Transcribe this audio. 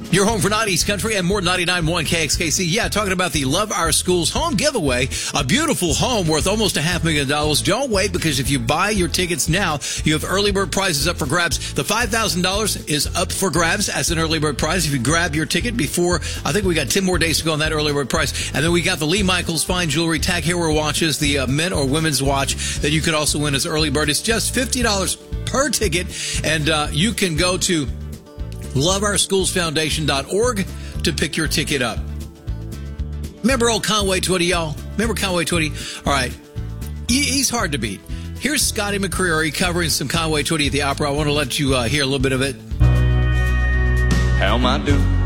Your home for 90s country and more 99.1 KXKC. Yeah, talking about the Love Our Schools home giveaway. A beautiful home worth almost $500,000. Don't wait, because if you buy your tickets now, you have early bird prizes up for grabs. The $5,000 is up for grabs as an early bird prize. If you grab your ticket before, I think we got 10 more days to go on that early bird prize. And then we got the Lee Michaels Fine Jewelry Tag Heuer watches, the men or women's watch that you could also win as early bird. It's just $50 per ticket. And you can go to loveourschoolsfoundation.org to pick your ticket up. Remember old Conway Twitty, y'all? Remember Conway Twitty? All right. He's hard to beat. Here's Scotty McCreery covering some Conway Twitty at the opera. I want to let you hear a little bit of it. How am I doing?